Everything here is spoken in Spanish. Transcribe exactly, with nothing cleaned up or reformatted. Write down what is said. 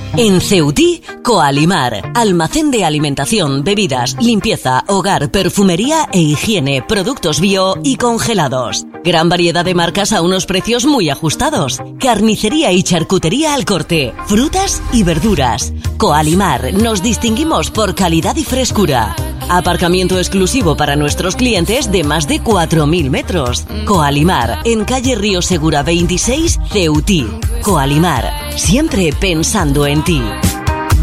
En Ceutí, Coalimar, almacén de alimentación, bebidas, limpieza, hogar, perfumería e higiene, productos bio y congelados. Gran variedad de marcas a unos precios muy ajustados. Carnicería y charcutería al corte, frutas y verduras. Coalimar, nos distinguimos por calidad y frescura. Aparcamiento exclusivo para nuestros clientes de más de cuatro mil metros. Coalimar, en calle Río Segura veintiséis, Ceutí. Coalimar, siempre pensando en ti.